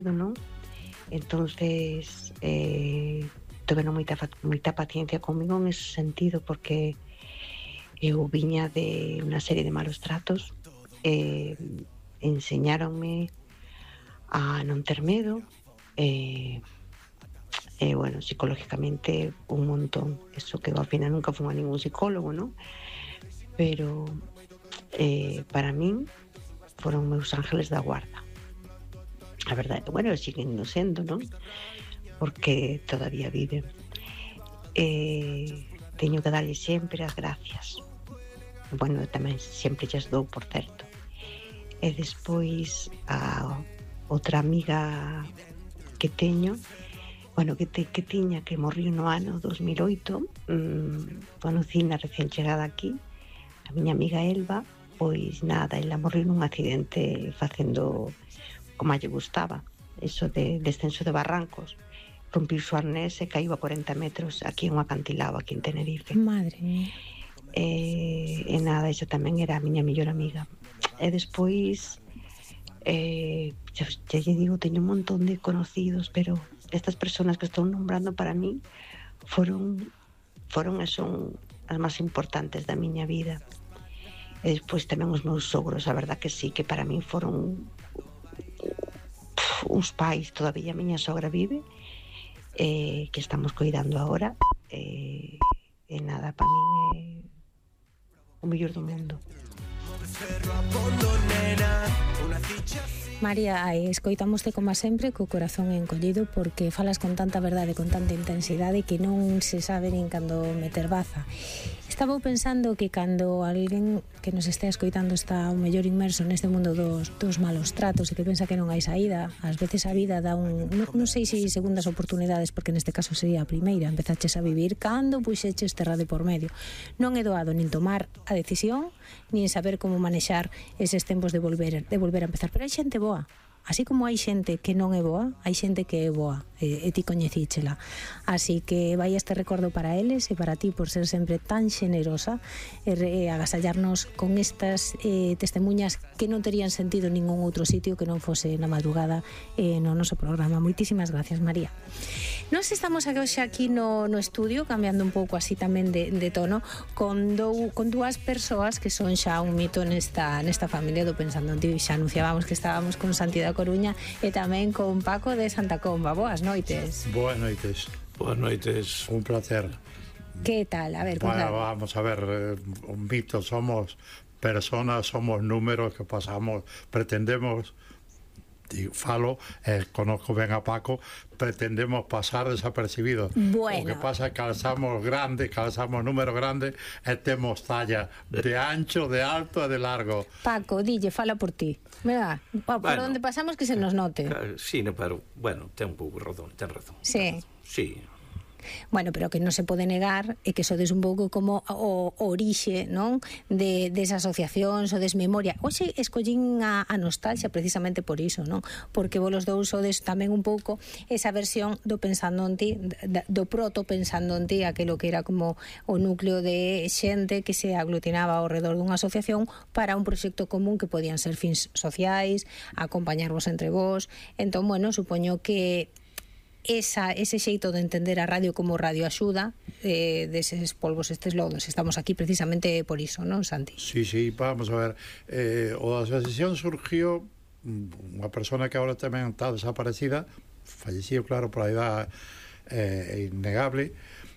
non? Entonces, tiveron moita paciencia comigo en ese sentido, porque eu viña de unha serie de malos tratos, enseñáronme a non ter medo, bueno, psicológicamente un montón. Eso que ao final nunca fun a ningún psicólogo, non? Pero para min foron meus ángeles da guarda. A verdade, bueno, siguen no sendo, non? Porque todavía viven. Teño que darlle sempre as gracias. Bueno, tamén sempre lles dou, por certo. E despois a outra amiga que teño, bueno, que tiña, que morriu no ano 2008, conocina recién chegada aquí, a miña amiga Elba. Pois nada, ela morriu nun accidente facendo como a lle gustaba, eso de descenso de barrancos. Rompiu o arnés e caiu a 40 metros aquí en un acantilado, aquí en Tenerife. Madre mía. E nada, esa tamén era a miña mellor amiga. E despois, xa lle digo, teño un montón de conocidos, pero estas persoas que estou nombrando para mí foron e son as máis importantes da miña vida. E despois tamén os meus sogros, a verdad que sí, que para min foron uns pais. Todavía a miña sogra vive, que estamos cuidando agora, e nada, para min é o mellor do mundo. María, escoitamoste como sempre co corazón encollido, porque falas con tanta verdade, con tanta intensidade, que non se sabe nin cando meter baza. Estaba pensando que cando alguén que nos estea escoitando está o mellor inmerso neste mundo dos malos tratos e que pensa que non hai saída, ás veces a vida dá non sei se segundas oportunidades, porque neste caso sería a primeira, empezaches a vivir cando puxeches terra de por medio. Non é doado nin tomar a decisión, nin saber como manexar eses tempos de volver a empezar, pero hai xente boa. Así como hai xente que non é boa, hai xente que é boa, e ti coñecíchela. Así que vai este recordo para eles e para ti por ser sempre tan xenerosa e agasallarnos con estas testemunhas que non terían sentido en ningún outro sitio que non fose na madrugada no noso programa. Moitísimas gracias, María. Nos estamos aquí no estudio, cambiando un pouco así tamén de tono, con dúas persoas que son xa un mito nesta familia do Pensando en Ti. Xa anunciábamos que estábamos con Santi da Coruña e tamén con Paco de Santa Comba. Boas noites. Boas noites. Boas noites. Un placer. Que tal? A ver, bueno, vamos a ver, un mito, somos personas, somos números que pasamos, pretendemos, falo, conozco ben a Paco, pretendemos pasar desapercibidos. Bueno. O que pasa é que calzamos números grandes e temos talla de ancho, de alto e de largo. Paco, dille, fala por ti. Mira, por onde pasamos que se nos note. Sí, no, pero, bueno, ten un pouco razón, ten razón. Sí. Sí. Bueno, pero que non se pode negar e que sodes un pouco como o orixe, non? Desa asociación, sodes memoria. Hoxe escollín a nostalgia precisamente por iso, non? Porque vos los dous sodes tamén un pouco esa versión do Pensando en Ti, do proto Pensando en Ti, aquilo que era como o núcleo de xente que se aglutinaba ao redor dunha asociación para un proxecto común que podían ser fins sociais, acompañarvos entre vos. Entón, bueno, supoño que ese xeito de entender a radio como radio axuda deses polvos, estes lodos. Estamos aquí precisamente por iso, non, Santi? Sí, vamos a ver, o da asociación surgiu unha persona que agora tamén está desaparecida, fallecido, claro, por a idade innegable,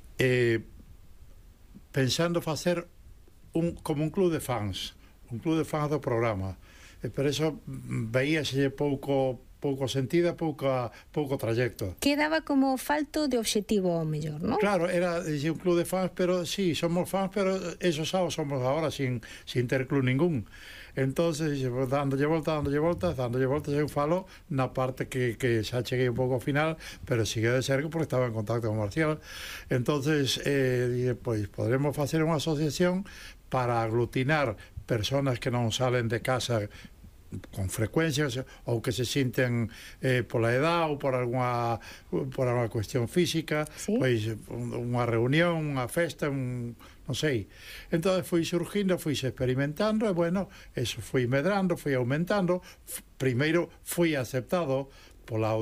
pensando facer como un club de fans do programa, e por eso veíase pouco sentido, pouco trayecto. Quedaba como falto de objetivo ao mellor, non? Claro, era un club de fans, pero sí, somos fans, pero esos sábados somos agora sin ter club ningún. Entonces, dándolle voltas, eu falo na parte que xa cheguei un pouco ao final, pero sigue de cerca porque estaba en contacto con Marcial. Entonces, pois, podremos facer unha asociación para aglutinar personas que non salen de casa con frecuencias ou que se sinten pola edad ou por alguna cuestión física, ¿sí? Pois unha reunión, unha festa, non sei. Entón foi surgindo, foi experimentando e bueno, eso foi medrando, foi aumentando. Primeiro foi aceptado pola